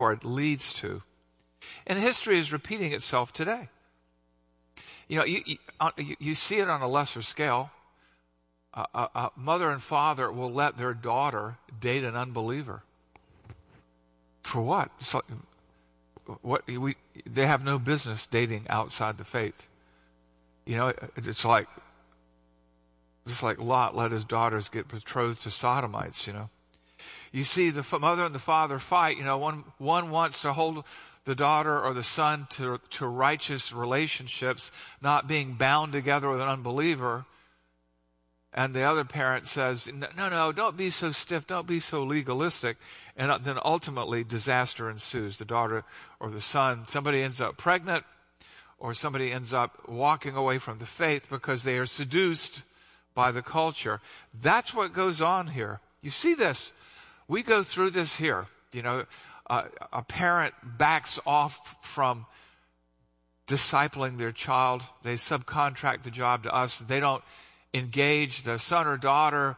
Lord leads to. And history is repeating itself today. You see it on a lesser scale. A mother and father will let their daughter date an unbeliever. For what? It's like, they have no business dating outside the faith. It's like Lot let his daughters get betrothed to sodomites. You see the mother and the father fight. One wants to hold the daughter or the son to righteous relationships, not being bound together with an unbeliever. And the other parent says, no, don't be so stiff, don't be so legalistic. And then ultimately disaster ensues. The daughter or the son, somebody ends up pregnant, or somebody ends up walking away from the faith because they are seduced by the culture. That's what goes on here. You see this. We go through this here. A parent backs off from discipling their child. They subcontract the job to us. They don't engage. The son or daughter,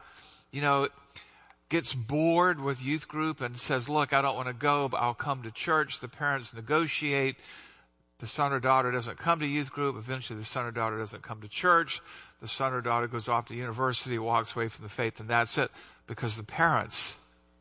gets bored with youth group and says, look, I don't want to go, but I'll come to church. The parents negotiate. The son or daughter doesn't come to youth group. Eventually the son or daughter doesn't come to church. The son or daughter goes off to university, walks away from the faith, and that's it. Because the parents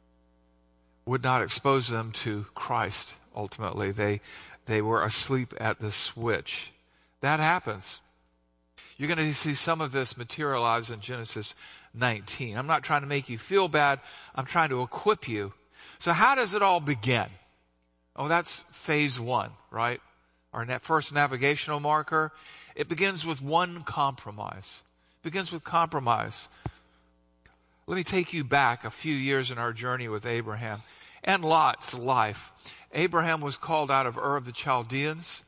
would not expose them to Christ, ultimately. They were asleep at the switch. That happens. You're going to see some of this materialize in Genesis 19. I'm not trying to make you feel bad. I'm trying to equip you. So how does it all begin? Oh, that's phase one, right? Our first navigational marker. It begins with one compromise. It begins with compromise. Let me take you back a few years in our journey with Abraham and Lot's life. Abraham was called out of Ur of the Chaldeans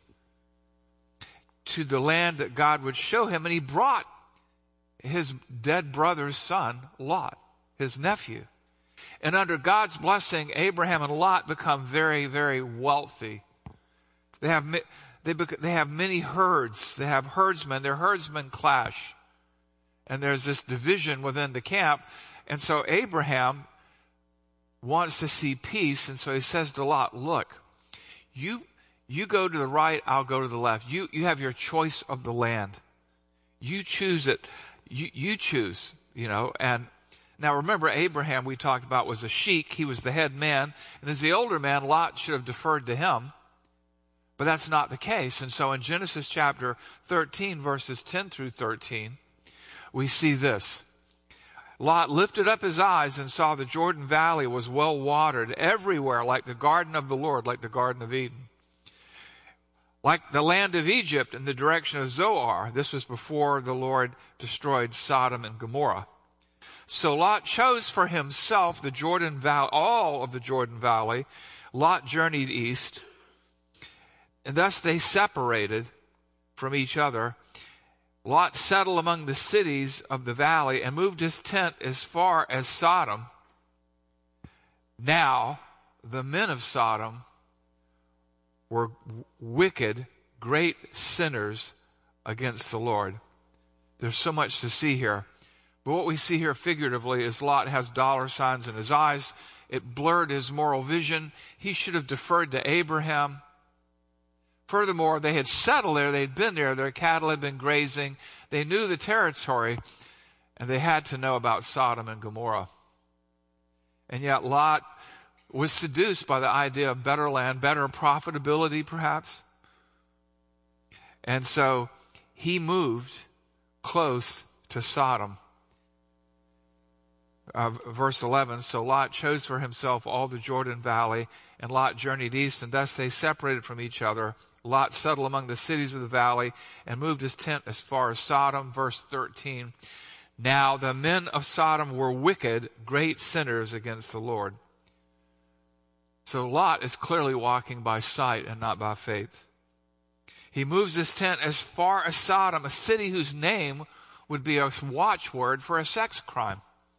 to the land that God would show him, and he brought his dead brother's son, Lot, his nephew. And under God's blessing, Abraham and Lot become very, very wealthy. They have many herds. They have herdsmen. Their herdsmen clash. And there's this division within the camp. And so Abraham wants to see peace. And so he says to Lot, look, you go to the right, I'll go to the left. You have your choice of the land. You choose it. You choose, And now remember, Abraham, we talked about, was a sheik. He was the head man. And as the older man, Lot should have deferred to him. But that's not the case. And so in Genesis chapter 13, verses 10 through 13, we see this. Lot lifted up his eyes and saw the Jordan Valley was well watered everywhere, like the garden of the Lord, like the Garden of Eden. Like the land of Egypt in the direction of Zoar. This was before the Lord destroyed Sodom and Gomorrah. So Lot chose for himself the Jordan Valley, all of the Jordan Valley. Lot journeyed east. And thus they separated from each other. Lot settled among the cities of the valley and moved his tent as far as Sodom. Now, the men of Sodom were wicked, great sinners against the Lord. There's so much to see here. But what we see here figuratively is Lot has dollar signs in his eyes. It blurred his moral vision. He should have deferred to Abraham. Furthermore, they had settled there. They'd been there. Their cattle had been grazing. They knew the territory, and they had to know about Sodom and Gomorrah. And yet Lot was seduced by the idea of better land, better profitability perhaps. And so he moved close to Sodom. Verse 11, so Lot chose for himself all the Jordan Valley, and Lot journeyed east, and thus they separated from each other. Lot settled among the cities of the valley and moved his tent as far as Sodom. Verse 13, now the men of Sodom were wicked, great sinners against the Lord. So Lot is clearly walking by sight and not by faith. He moves his tent as far as Sodom, a city whose name would be a watchword for a sex crime.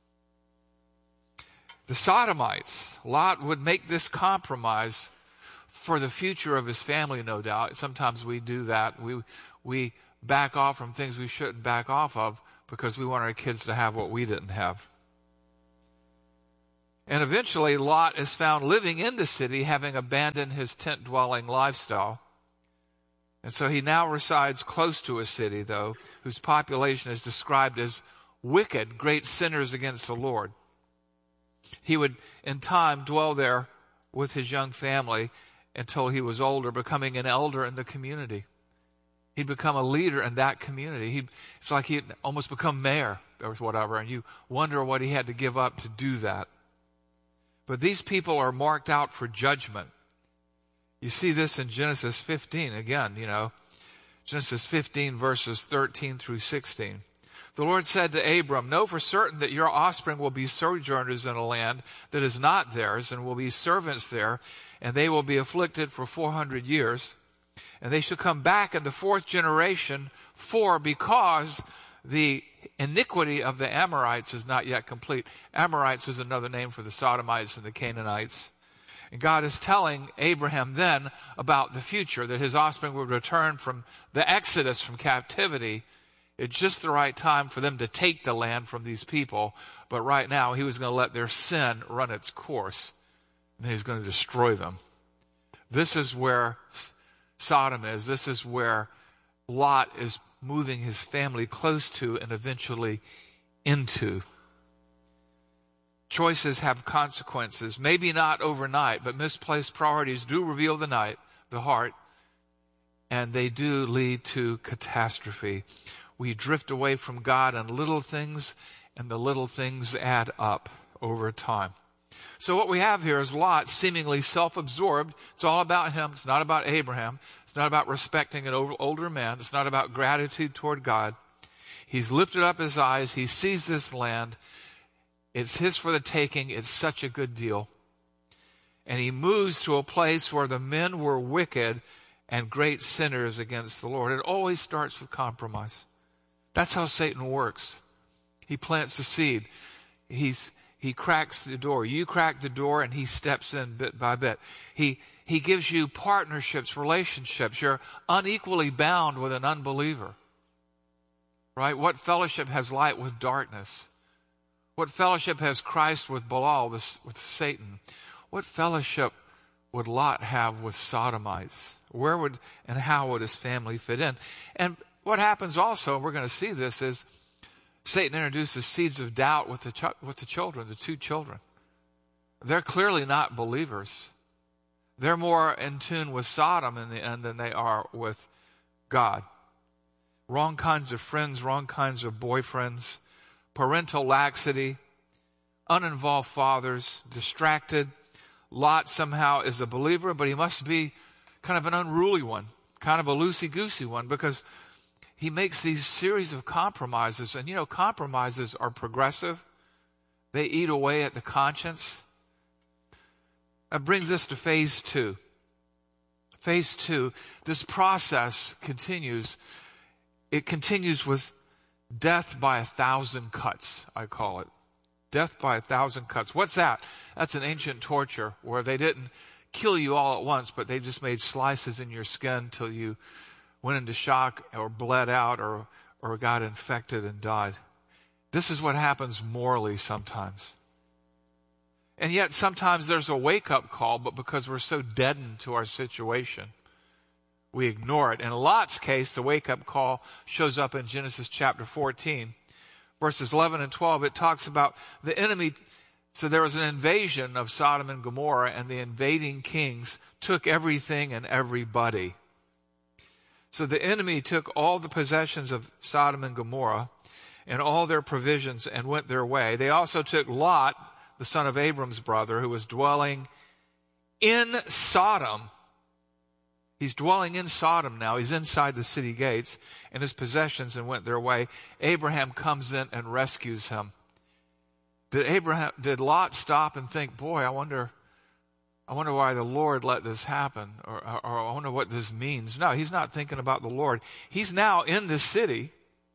The Sodomites, Lot would make this compromise for the future of his family, no doubt. Sometimes we do that. We back off from things we shouldn't back off of because we want our kids to have what we didn't have. And eventually Lot is found living in the city, having abandoned his tent-dwelling lifestyle. And so he now resides close to a city, though, whose population is described as wicked, great sinners against the Lord. He would, in time, dwell there with his young family until he was older, becoming an elder in the community. He'd become a leader in that community. It's like he'd almost become mayor or whatever, and you wonder what he had to give up to do that. But these people are marked out for judgment. You see this in Genesis 15 again, Genesis 15 verses 13 through 16. The Lord said to Abram, "Know for certain that your offspring will be sojourners in a land that is not theirs, and will be servants there, and they will be afflicted for 400 years. And they shall come back in the fourth generation, because the iniquity of the Amorites is not yet complete." Amorites was another name for the Sodomites and the Canaanites. And God is telling Abraham then about the future, that his offspring would return from the exodus from captivity. It's just the right time for them to take the land from these people. But right now, he was going to let their sin run its course. And then he's going to destroy them. This is where Sodom is. This is where Lot is moving his family close to and eventually into. Choices have consequences. Maybe not overnight, but misplaced priorities do reveal the heart, and they do lead to catastrophe. We drift away from God on little things, and the little things add up over time. So what we have here is Lot, seemingly self-absorbed. It's all about him. It's not about Abraham. It's not about respecting an older man. It's not about gratitude toward God. He's lifted up his eyes. He sees this land. It's his for the taking. It's such a good deal. And he moves to a place where the men were wicked and great sinners against the Lord. It always starts with compromise. That's how Satan works. He plants the seed. He cracks the door. You crack the door, and he steps in bit by bit. He gives you partnerships, relationships. You're unequally bound with an unbeliever. Right? What fellowship has light with darkness? What fellowship has Christ with Belial, with Satan? What fellowship would Lot have with Sodomites? Where would and how would his family fit in? And what happens also, and we're going to see this, is Satan introduces seeds of doubt with the children, the two children. They're clearly not believers. They're more in tune with Sodom in the end than they are with God. Wrong kinds of friends, wrong kinds of boyfriends, parental laxity, uninvolved fathers, distracted. Lot somehow is a believer, but he must be kind of an unruly one, kind of a loosey-goosey one, because he makes these series of compromises. And compromises are progressive. They eat away at the conscience. That brings us to phase 2. Phase 2, this process continues. It continues with death by 1,000 cuts, I call it. Death by 1,000 cuts. What's that? That's an ancient torture where they didn't kill you all at once, but they just made slices in your skin till you went into shock or bled out or got infected and died. This is what happens morally sometimes. And yet sometimes there's a wake-up call, but because we're so deadened to our situation, we ignore it. In Lot's case, the wake-up call shows up in Genesis chapter 14. Verses 11 and 12, it talks about the enemy. So there was an invasion of Sodom and Gomorrah, and the invading kings took everything and everybody. So the enemy took all the possessions of Sodom and Gomorrah and all their provisions and went their way. They also took Lot, the son of Abram's brother, who was dwelling in Sodom. He's dwelling in Sodom now. He's inside the city gates, and his possessions, and went their way. Abraham comes in and rescues him. Did Lot stop and think, boy, I wonder why the Lord let this happen, or I wonder what this means? No, he's not thinking about the Lord. He's now in the city,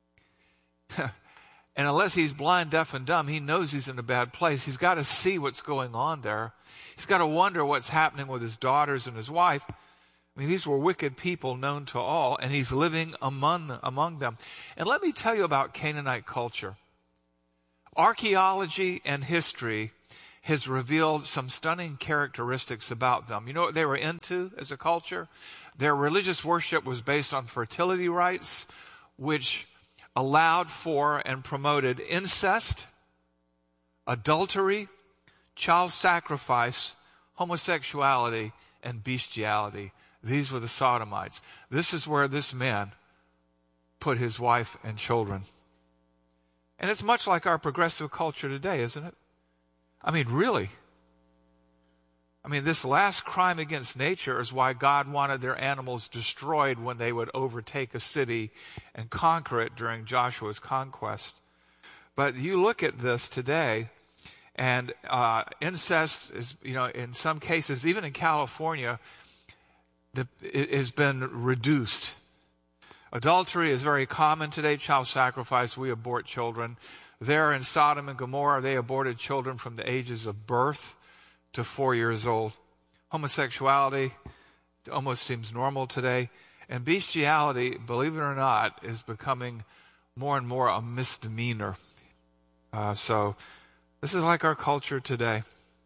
and unless he's blind, deaf, and dumb, he knows he's in a bad place. He's got to see what's going on there. He's got to wonder what's happening with his daughters and his wife. I mean, these were wicked people known to all, and he's living among them. And let me tell you about Canaanite culture. Archaeology and history has revealed some stunning characteristics about them. You know what they were into as a culture? Their religious worship was based on fertility rites, which allowed for and promoted incest, adultery, child sacrifice, homosexuality, and bestiality. These were the Sodomites. This is where this man put his wife and children. And it's much like our progressive culture today, isn't it? I mean, really. I mean, this last crime against nature is why God wanted their animals destroyed when they would overtake a city and conquer it during Joshua's conquest. But you look at this today, and incest is, in some cases, even in California, it has been reduced. Adultery is very common today. Child sacrifice, we abort children. There in Sodom and Gomorrah, they aborted children from the ages of birth to 4 years old. Homosexuality almost seems normal today. And bestiality, believe it or not, is becoming more and more a misdemeanor. So this is like our culture today.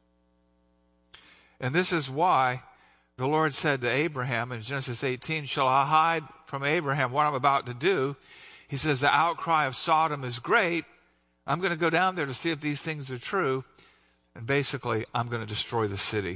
And this is why the Lord said to Abraham in Genesis 18, shall I hide from Abraham what I'm about to do? He says, the outcry of Sodom is great. I'm going to go down there to see if these things are true. And basically, I'm going to destroy the city.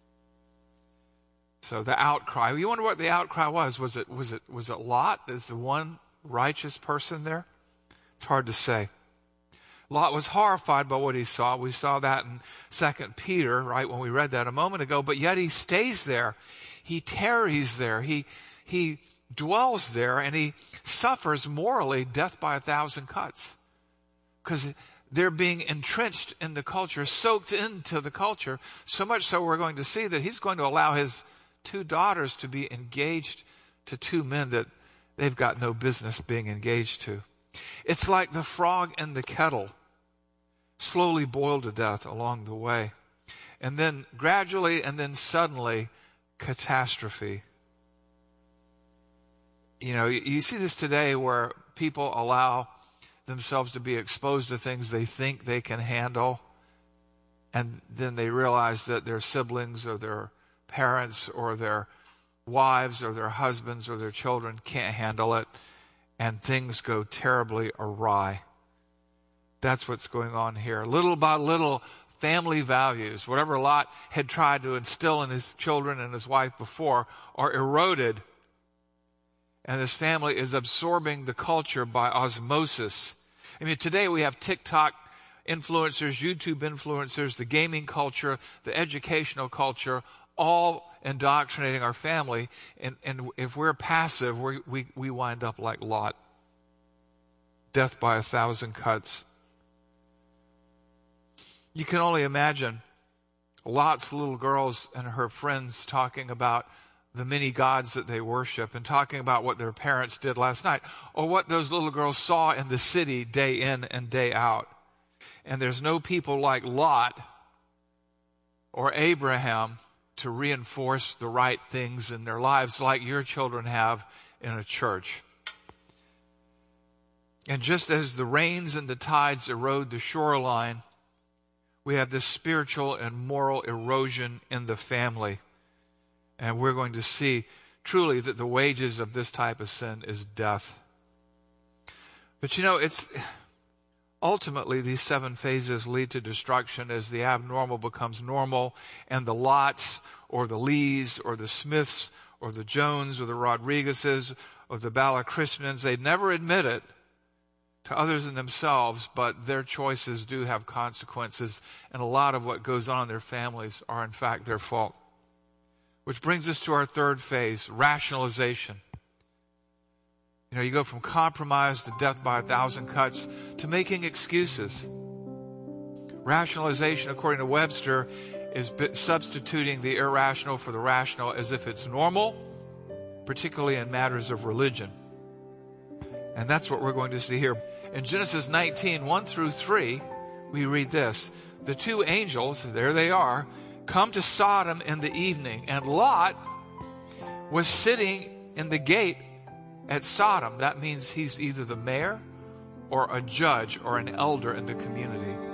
So the outcry. You wonder what the outcry was. Was it Lot as the one righteous person there? It's hard to say. Lot was horrified by what he saw. We saw that in 2 Peter, right, when we read that a moment ago. But yet he stays there. He tarries there. He dwells there, and he suffers morally death by 1,000 cuts. Because they're being entrenched in the culture, soaked into the culture, so much so we're going to see that he's going to allow his 2 daughters to be engaged to 2 men that they've got no business being engaged to. It's like the frog in the kettle, slowly boiled to death along the way. And then gradually and then suddenly, catastrophe. You see this today where people allow themselves to be exposed to things they think they can handle, and then they realize that their siblings or their parents or their wives or their husbands or their children can't handle it, and things go terribly awry. That's what's going on here. Little by little, family values, whatever Lot had tried to instill in his children and his wife before, are eroded. And his family is absorbing the culture by osmosis. I mean, today we have TikTok influencers, YouTube influencers, the gaming culture, the educational culture, all indoctrinating our family. And if we're passive, we wind up like Lot. Death by 1,000 cuts. You can only imagine Lot's little girls and her friends talking about the many gods that they worship and talking about what their parents did last night or what those little girls saw in the city day in and day out. And there's no people like Lot or Abraham to reinforce the right things in their lives like your children have in a church. And just as the rains and the tides erode the shoreline, we have this spiritual and moral erosion in the family. And we're going to see truly that the wages of this type of sin is death. But it's ultimately these 7 phases lead to destruction as the abnormal becomes normal, and the Lots or the Lees or the Smiths or the Jones or the Rodriguezes or the Balakrishnan, they never admit it to others and themselves, but their choices do have consequences, and a lot of what goes on in their families are in fact their fault. Which brings us to our 3rd phase, rationalization. You go from compromise to death by 1,000 cuts to making excuses. Rationalization, according to Webster, is substituting the irrational for the rational as if it's normal, particularly in matters of religion. And that's what we're going to see here. In Genesis 19, 1 through 3, we read this. The 2 angels, there they are, come to Sodom in the evening, and Lot was sitting in the gate at Sodom. That means he's either the mayor or a judge or an elder in the community.